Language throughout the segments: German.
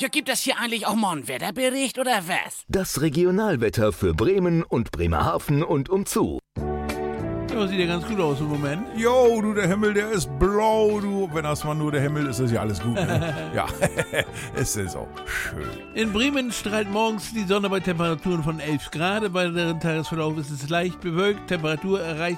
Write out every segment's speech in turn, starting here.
Ja, gibt es hier eigentlich auch mal einen Wetterbericht oder was? Das Regionalwetter für Bremen und Bremerhaven und umzu. Ja, sieht ja ganz gut aus im Moment. Jo, du, der Himmel, der ist blau, du. Wenn das mal nur der Himmel ist, ist ja alles gut, ne? Ja, es ist auch schön. In Bremen strahlt morgens die Sonne bei Temperaturen von 11 Grad. Im weiteren Tagesverlauf ist es leicht bewölkt. Temperatur erreicht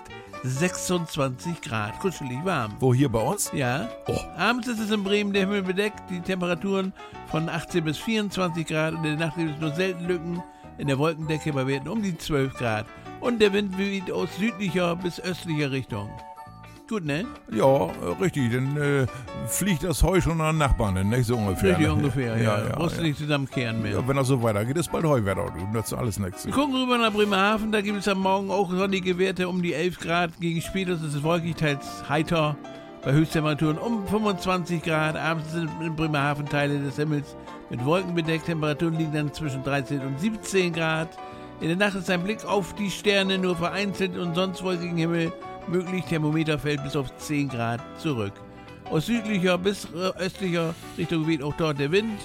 26 Grad. Kuschelig warm. Wo, hier bei uns? Ja. Oh. Abends ist es in Bremen der Himmel bedeckt. Die Temperaturen von 18 bis 24 Grad. In der Nacht gibt es nur selten Lücken in der Wolkendecke bei Werten um die 12 Grad. Und der Wind weht aus südlicher bis östlicher Richtung. Gut, ne? Ja, richtig. Dann fliegt das Heu schon an den Nachbarn, nicht so ungefähr. Richtig, ne? ungefähr, ja. Brauchst du nicht zusammenkehren mehr. Ja, wenn das so weitergeht, ist bald Heuwetter. Du nützt alles nichts. Wir gucken rüber nach Bremerhaven. Da gibt es am Morgen auch sonnige Werte um die 11 Grad. Gegen später ist es wolkig, teils heiter. Bei Höchsttemperaturen um 25 Grad. Abends sind in Bremerhaven Teile des Himmels mit Wolken bedeckt. Temperaturen liegen dann zwischen 13 und 17 Grad. In der Nacht ist ein Blick auf die Sterne nur vereinzelt und sonst wolkigen Himmel möglich. Thermometer fällt bis auf 10 Grad zurück. Aus südlicher bis östlicher Richtung weht auch dort der Wind.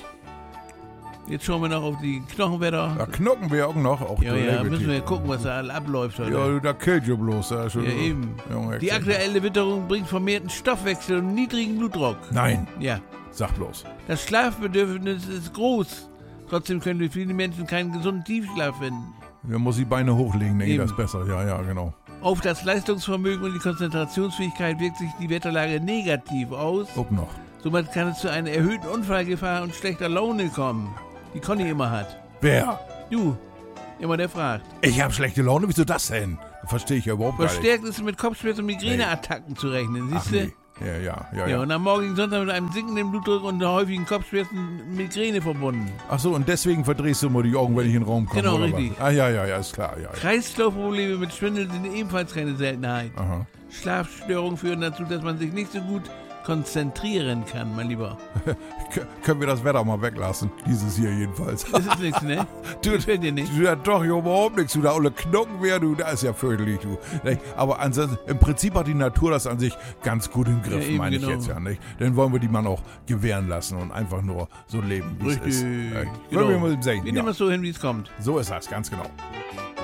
Jetzt schauen wir noch auf die Knochenwetter. Da knocken wir auch noch. Auch Ja, müssen wir gucken, was da abläuft heute. Ja, da killt ihr bloß. Ja, schon eben. Junge, Die aktuelle Witterung bringt vermehrten Stoffwechsel und niedrigen Blutdruck. Nein, Ja. sag bloß. Das Schlafbedürfnis ist groß. Trotzdem können für viele Menschen keinen gesunden Tiefschlaf finden. Man muss die Beine hochlegen, denke ich, Eben. das ist besser. Ja, genau. Auf das Leistungsvermögen und die Konzentrationsfähigkeit wirkt sich die Wetterlage negativ aus. Guck noch. Somit kann es zu einer erhöhten Unfallgefahr und schlechter Laune kommen, die Conny immer hat. Wer? Du, immer der fragt. Ich habe schlechte Laune? Wieso das denn? Verstehe ich ja überhaupt gar nicht. Verstärkt ist mit Kopfschmerzen und Migräneattacken zu rechnen, Ach, siehst du? nee. Ja. Und am morgigen Sonntag mit einem sinkenden Blutdruck und häufigen Kopfschmerzen Migräne verbunden. Ach so, und deswegen verdrehst du immer die Augen, wenn ich in den Raum komme. Genau, oder richtig. Was? Ah, ja, ist klar. Ja. Kreislaufprobleme mit Schwindel sind ebenfalls keine Seltenheit. Aha. Schlafstörungen führen dazu, dass man sich nicht so gut konzentrieren kann, mein Lieber. Können wir das Wetter mal weglassen? Dieses hier jedenfalls. Das ist nichts, ne? Du, Gefällt dir nicht? Du, ja, doch, überhaupt nichts. Du, da alle Knochen wär, du, da ist ja fürchterlich, du. Nicht? Aber ansonsten, im Prinzip hat die Natur das an sich ganz gut im Griff, Ja, eben, meine ich genau. jetzt ja nicht. Dann wollen wir die mal auch gewähren lassen und einfach nur so leben, wie es ist. Richtig. Wollen wir mal sehen? Wir nehmen es so hin, wie es kommt. So ist das, ganz genau.